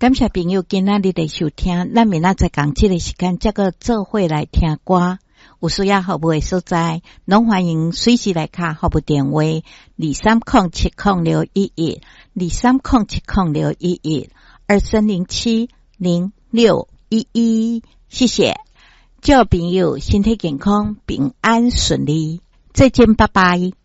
感谢朋友今仔日的收听，咱明仔载同这个时间再个做伙来听歌。有需要服务的所在，拢欢迎随时来卡服务电话23070611 23070611 23070611，谢谢。祝朋友身体健康，平安顺利，再见，拜拜。